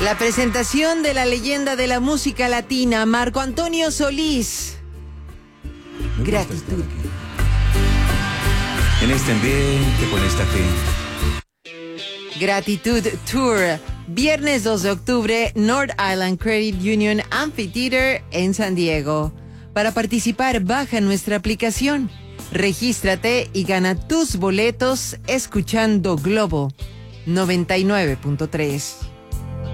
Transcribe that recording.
La presentación de la leyenda de la música latina, Marco Antonio Solís. Gratitud. En este ambiente, con esta gente. Gratitud Tour. Viernes 2 de octubre, North Island Credit Union Amphitheater en San Diego. Para participar, baja nuestra aplicación. Regístrate y gana tus boletos escuchando Globo 99.3.